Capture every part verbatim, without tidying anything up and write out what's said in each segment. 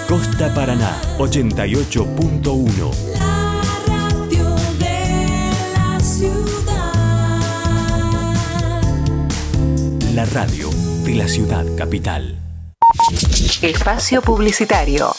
Costa Paraná, ochenta y ocho punto uno. La radio de la ciudad. La radio de la ciudad capital. Espacio publicitario.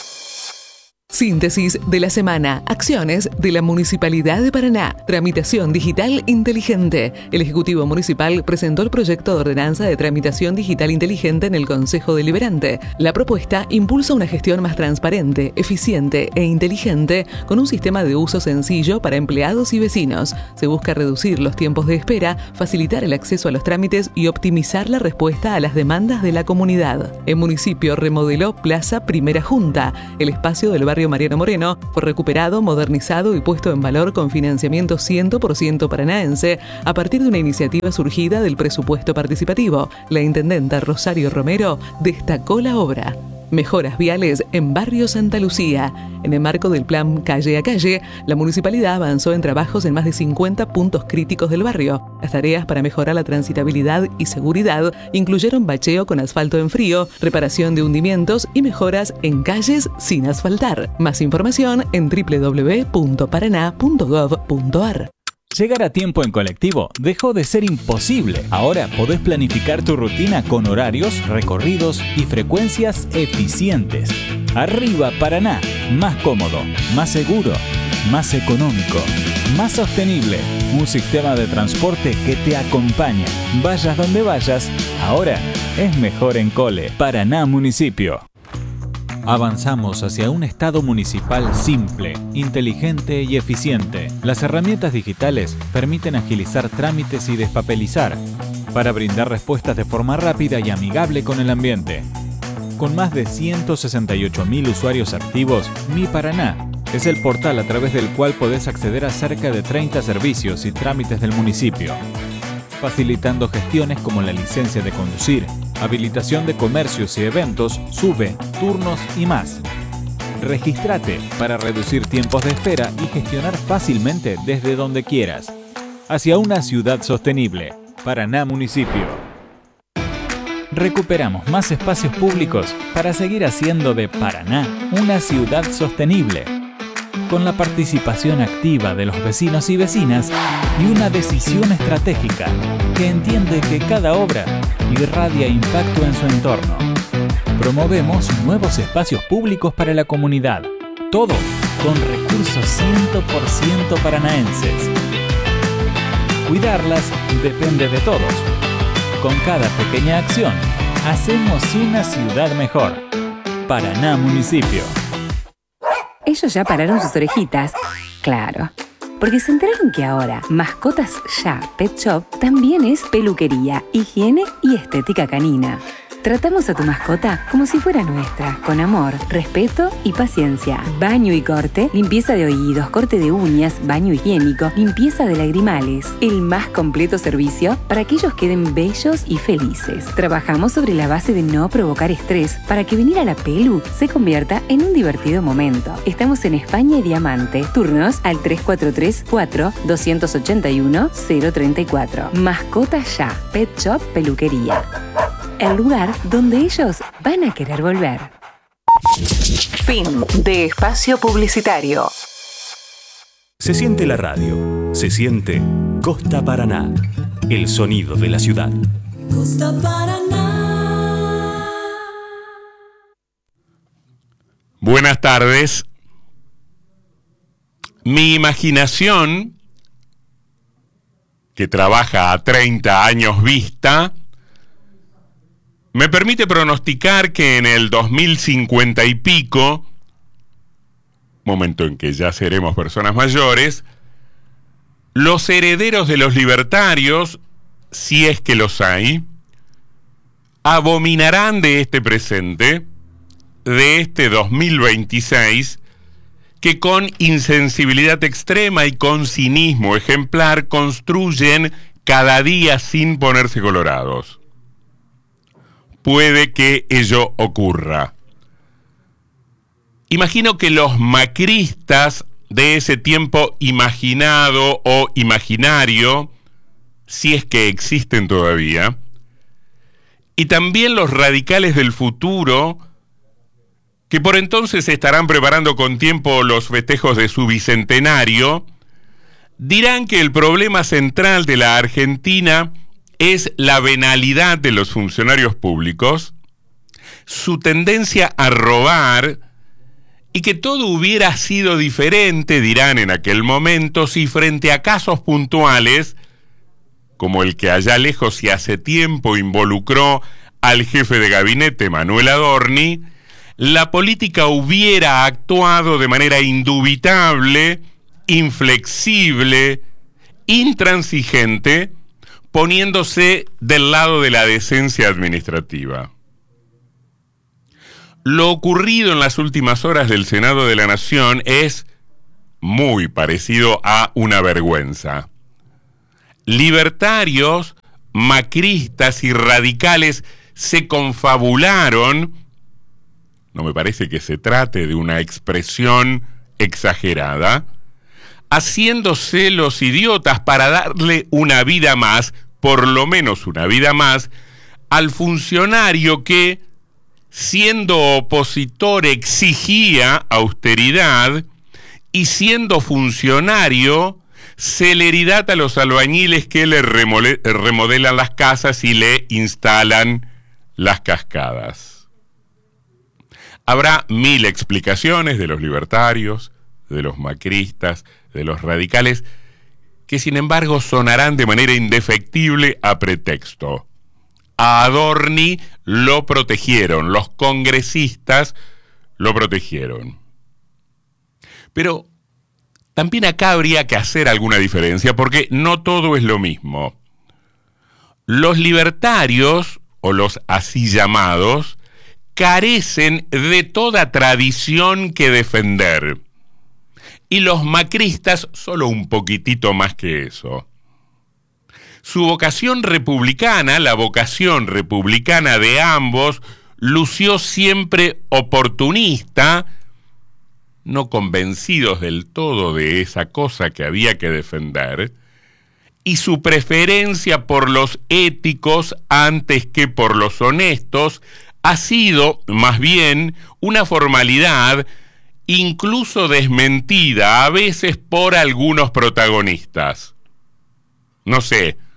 Síntesis de la semana. Acciones de la Municipalidad de Paraná. Tramitación digital inteligente. El Ejecutivo Municipal presentó el proyecto de ordenanza de tramitación digital inteligente en el Consejo Deliberante. La propuesta impulsa una gestión más transparente, eficiente e inteligente con un sistema de uso sencillo para empleados y vecinos. Se busca reducir los tiempos de espera, facilitar el acceso a los trámites y optimizar la respuesta a las demandas de la comunidad. El municipio remodeló Plaza Primera Junta. El espacio del barrio Mariano Moreno fue recuperado, modernizado y puesto en valor con financiamiento cien por ciento paranaense a partir de una iniciativa surgida del presupuesto participativo. La intendenta Rosario Romero destacó la obra. Mejoras viales en Barrio Santa Lucía. En el marco del plan Calle a Calle, la municipalidad avanzó en trabajos en más de cincuenta puntos críticos del barrio. Las tareas para mejorar la transitabilidad y seguridad incluyeron bacheo con asfalto en frío, reparación de hundimientos y mejoras en calles sin asfaltar. Más información en doble u doble u doble u punto paraná punto gov punto ar. Llegar a tiempo en colectivo dejó de ser imposible. Ahora podés planificar tu rutina con horarios, recorridos y frecuencias eficientes. Arriba Paraná, más cómodo, más seguro, más económico, más sostenible. Un sistema de transporte que te acompaña. Vayas donde vayas, ahora es mejor en Cole. Paraná Municipio. Avanzamos hacia un Estado municipal simple, inteligente y eficiente. Las herramientas digitales permiten agilizar trámites y despapelizar para brindar respuestas de forma rápida y amigable con el ambiente. Con más de ciento sesenta y ocho mil usuarios activos, Mi Paraná es el portal a través del cual podés acceder a cerca de treinta servicios y trámites del municipio, facilitando gestiones como la licencia de conducir, habilitación de comercios y eventos, sube, turnos y más. Regístrate para reducir tiempos de espera y gestionar fácilmente desde donde quieras. Hacia una ciudad sostenible. Paraná Municipio. Recuperamos más espacios públicos para seguir haciendo de Paraná una ciudad sostenible, con la participación activa de los vecinos y vecinas y una decisión estratégica que entiende que cada obra irradia impacto en su entorno. Promovemos nuevos espacios públicos para la comunidad, todo con recursos cien por ciento paranaenses. Cuidarlas depende de todos. Con cada pequeña acción, hacemos una ciudad mejor. Paraná Municipio. Ellos ya pararon sus orejitas. Claro. Porque se enteraron que ahora Mascotas Ya Pet Shop también es peluquería, higiene y estética canina. Tratamos a tu mascota como si fuera nuestra, con amor, respeto y paciencia. Baño y corte, limpieza de oídos, corte de uñas, baño higiénico, limpieza de lagrimales. El más completo servicio para que ellos queden bellos y felices. Trabajamos sobre la base de no provocar estrés para que venir a la pelu se convierta en un divertido momento. Estamos en España y Diamante. Turnos al tres cuatro tres, cuatro, dos ocho uno, cero tres cuatro. Mascotas Ya Pet Shop Peluquería. El lugar donde ellos van a querer volver. Fin de espacio publicitario. Se siente la radio, se siente Costa Paraná, el sonido de la ciudad. Costa Paraná. Buenas tardes. Mi imaginación, que trabaja a treinta años vista, me permite pronosticar que en el dos mil cincuenta y pico, momento en que ya seremos personas mayores, los herederos de los libertarios, si es que los hay, abominarán de este presente, de este dos mil veintiséis, que con insensibilidad extrema y con cinismo ejemplar construyen cada día sin ponerse colorados. Puede que ello ocurra. Imagino que los macristas de ese tiempo imaginado o imaginario, si es que existen todavía, y también los radicales del futuro, que por entonces estarán preparando con tiempo los festejos de su bicentenario, dirán que el problema central de la Argentina es la venalidad de los funcionarios públicos, su tendencia a robar, y que todo hubiera sido diferente, dirán en aquel momento, si frente a casos puntuales, como el que allá lejos y hace tiempo involucró al jefe de gabinete Manuel Adorni, la política hubiera actuado de manera indubitable, inflexible, intransigente, poniéndose del lado de la decencia administrativa. Lo ocurrido en las últimas horas del Senado de la Nación es muy parecido a una vergüenza. Libertarios, macristas y radicales se confabularon, no me parece que se trate de una expresión exagerada, haciéndose los idiotas para darle una vida más, por lo menos una vida más, al funcionario que, siendo opositor, exigía austeridad, y siendo funcionario, celeridad a los albañiles que le remole- remodelan las casas y le instalan las cascadas. Habrá mil explicaciones de los libertarios, de los macristas, de los radicales, que sin embargo sonarán de manera indefectible a pretexto. A Adorni lo protegieron, los congresistas lo protegieron. Pero también acá habría que hacer alguna diferencia, porque no todo es lo mismo. Los libertarios, o los así llamados, carecen de toda tradición que defender. Y los macristas solo un poquitito más que eso. Su vocación republicana, la vocación republicana de ambos, lució siempre oportunista, no convencidos del todo de esa cosa que había que defender, y su preferencia por los éticos antes que por los honestos ha sido, más bien, una formalidad incluso desmentida a veces por algunos protagonistas. No sé,